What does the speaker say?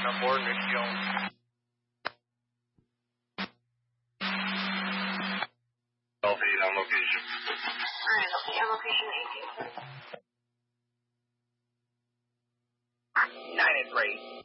on board, Nick Jones. Delta 8 on location. Alright, Delta 8 on location 18. 9 and 3.